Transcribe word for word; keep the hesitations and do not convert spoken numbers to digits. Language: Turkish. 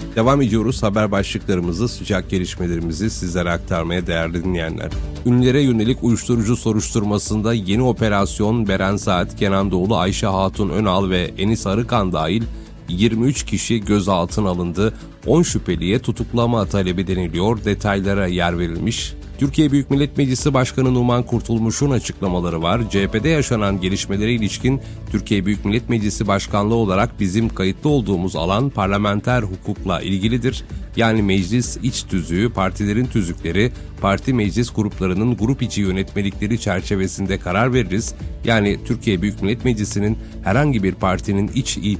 Devam ediyoruz. Haber başlıklarımızı, sıcak gelişmelerimizi sizlere aktarmaya değerli dinleyenler. Ünlülere yönelik uyuşturucu soruşturmasında yeni operasyon Beren Saat, Kenan Doğulu, Ayşe Hatun Önal ve Enis Arıkan dahil yirmi üç kişi gözaltına alındı. on şüpheliye tutuklama talebi deniliyor. Detaylara yer verilmiş. Türkiye Büyük Millet Meclisi Başkanı Numan Kurtulmuş'un açıklamaları var. C H P'de yaşanan gelişmelere ilişkin Türkiye Büyük Millet Meclisi Başkanlığı olarak bizim kayıtlı olduğumuz alan parlamenter hukukla ilgilidir. Yani meclis iç tüzüğü, partilerin tüzükleri, parti meclis gruplarının grup içi yönetmelikleri çerçevesinde karar veririz. Yani Türkiye Büyük Millet Meclisi'nin herhangi bir partinin iç